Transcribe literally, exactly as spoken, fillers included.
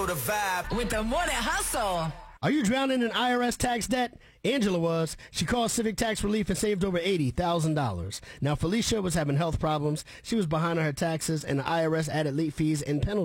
feel the vibe with the morning hustle. Are you drowning in I R S tax debt? Angela was. She called Civic Tax Relief and saved over eighty thousand dollars. Now, Felicia was having health problems. She was behind on her taxes, and the I R S added late fees and penalties.